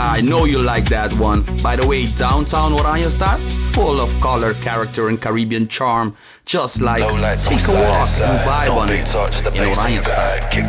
I know you like that one. By the way, downtown Oranjestad, full of color, character, and Caribbean charm. Just like No lights, take a no walk slide, and vibe no on big it touch, the in bass and Oranjestad. guide. Kick